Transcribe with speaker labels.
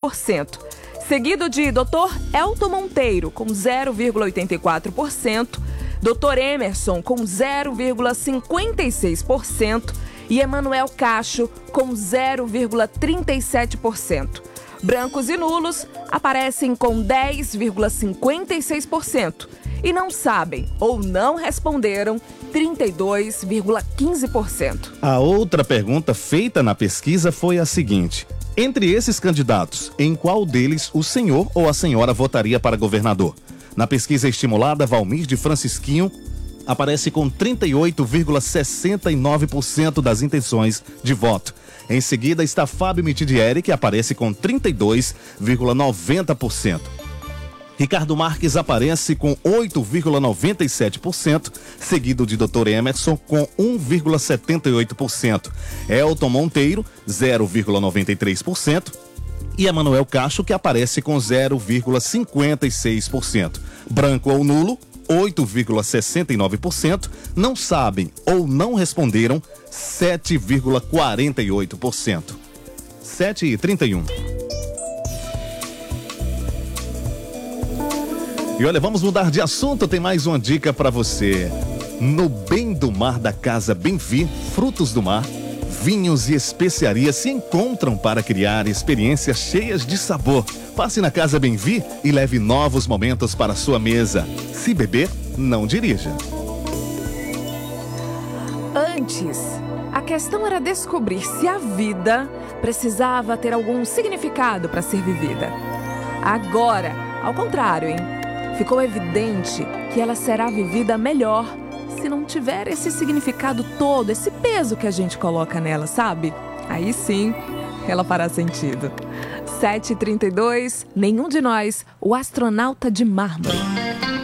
Speaker 1: 0,86%. Seguido de Dr. Elton Monteiro, com 0,84%, Dr. Emerson, com 0,56%, e Emanuel Cacho, com 0,37%. Brancos e nulos aparecem com 10,56% e não sabem ou não responderam 32,15%.
Speaker 2: A outra pergunta feita na pesquisa foi a seguinte: entre esses candidatos, em qual deles o senhor ou a senhora votaria para governador? Na pesquisa estimulada, Valmir de Francisquinho aparece com 38,69% das intenções de voto. Em seguida está Fábio Mitidieri, que aparece com 32,90%. Ricardo Marques aparece com 8,97%, seguido de Dr. Emerson com 1,78%. Elton Monteiro, 0,93%. E Emanuel Cacho, que aparece com 0,56%. Branco ou nulo, 8,69%, não sabem ou não responderam, 7,48%. 7h31. E olha, vamos mudar de assunto, tem mais uma dica para você. No Bem do Mar da Casa Benvi, frutos do mar, vinhos e especiarias se encontram para criar experiências cheias de sabor. Passe na Casa Benvi e leve novos momentos para a sua mesa. Se beber, não dirija.
Speaker 1: Antes, a questão era descobrir se a vida precisava ter algum significado para ser vivida. Agora, ao contrário, hein? Ficou evidente que ela será vivida melhor se não tiver esse significado todo, esse peso que a gente coloca nela, sabe? Aí sim, ela fará sentido. 7h32, nenhum de nós, o astronauta de mármore.